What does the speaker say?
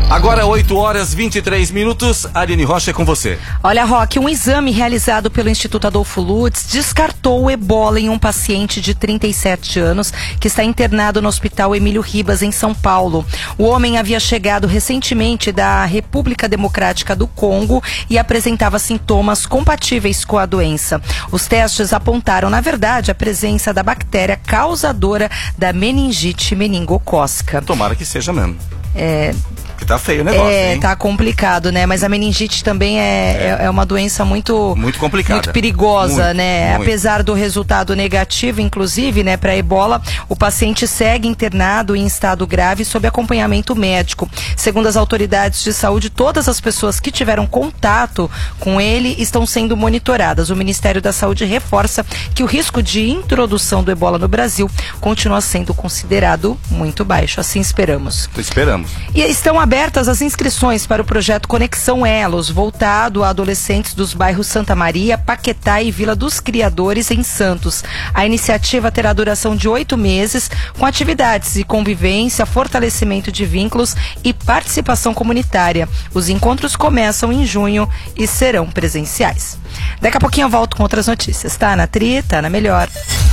Agora 8h23. Aline Rocha é com você. Olha, Roque, um exame realizado pelo Instituto Adolfo Lutz descartou o ebola em um paciente de 37 anos que está internado no Hospital Emílio Ribas, em São Paulo. O homem havia chegado recentemente da República Democrática do Congo e apresentava sintomas compatíveis com a doença. Os testes apontaram, na verdade, a presença da bactéria causadora da meningite meningocócica. Tomara que seja mesmo. Que tá feio o negócio, hein? Tá complicado, né? Mas a meningite também é uma doença muito complicada. Muito perigosa, muito, né? Muito. Apesar do resultado negativo, inclusive, né, para ebola, o paciente segue internado em estado grave sob acompanhamento médico. Segundo as autoridades de saúde, todas as pessoas que tiveram contato com ele estão sendo monitoradas. O Ministério da Saúde reforça que o risco de introdução do ebola no Brasil continua sendo considerado muito baixo. Assim esperamos. Esperamos. E estão abertas as inscrições para o projeto Conexão Elos, voltado a adolescentes dos bairros Santa Maria, Paquetá e Vila dos Criadores, em Santos. A iniciativa terá duração de 8 meses, com atividades de convivência, fortalecimento de vínculos e participação comunitária. Os encontros começam em junho e serão presenciais. Daqui a pouquinho eu volto com outras notícias, tá? Na Tri, tá na Melhor.